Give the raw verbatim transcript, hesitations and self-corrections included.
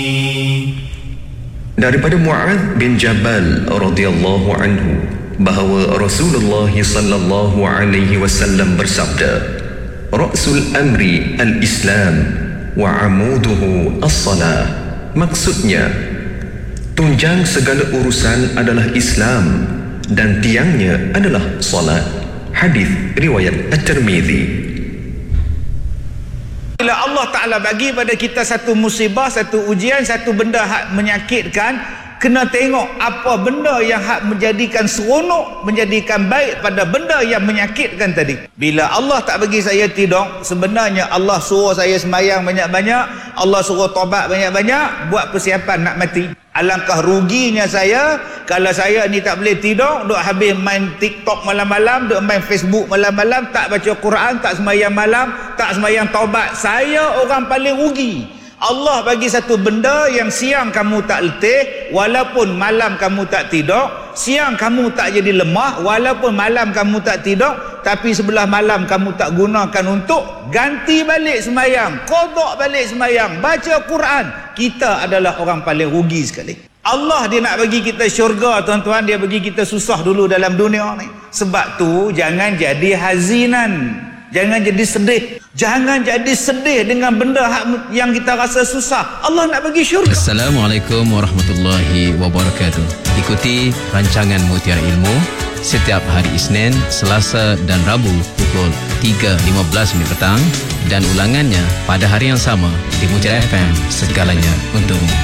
Daripada Mu'adz bin Jabal radhiyallahu anhu bahawa Rasulullah sallallahu alaihi wasallam bersabda, "Ra'sul amri al-Islam wa 'amuduhu as-salah." Maksudnya, tunjang segala urusan adalah Islam dan tiangnya adalah salat. Hadis riwayat At-Tirmizi. Bila Allah Ta'ala bagi pada kita satu musibah, satu ujian, satu benda hak menyakitkan, kena tengok apa benda yang hak menjadikan seronok, menjadikan baik pada benda yang menyakitkan tadi. Bila Allah tak bagi saya tidur, sebenarnya Allah suruh saya sembahyang banyak-banyak, Allah suruh taubat banyak-banyak, buat persiapan nak mati. Alangkah ruginya saya kalau saya ni tak boleh tidur, duk habis main TikTok malam-malam, duk main Facebook malam-malam, tak baca Quran, tak sembahyang malam, tak sembahyang taubat. Saya orang paling rugi. Allah bagi satu benda yang siang kamu tak letih, walaupun malam kamu tak tidur. Siang kamu tak jadi lemah, walaupun malam kamu tak tidur, tapi sebelah malam kamu tak gunakan untuk ganti balik sembahyang, qada balik sembahyang, baca Quran. Kita adalah orang paling rugi sekali. Allah dia nak bagi kita syurga, tuan-tuan, dia bagi kita susah dulu dalam dunia ni. Sebab tu jangan jadi hazinan, jangan jadi sedih. Jangan jadi sedih dengan benda yang kita rasa susah. Allah nak bagi syurga. Assalamualaikum warahmatullahi wabarakatuh. Ikuti rancangan Mutiara Ilmu setiap hari Isnin, Selasa dan Rabu pukul tiga lima belas minit petang dan ulangannya pada hari yang sama di Mutiara F M. Segalanya untukmu.